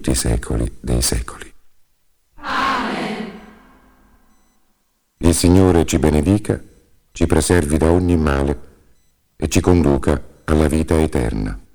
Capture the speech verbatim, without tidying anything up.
tutti i secoli dei secoli. Amen. Il Signore ci benedica, ci preservi da ogni male e ci conduca alla vita eterna.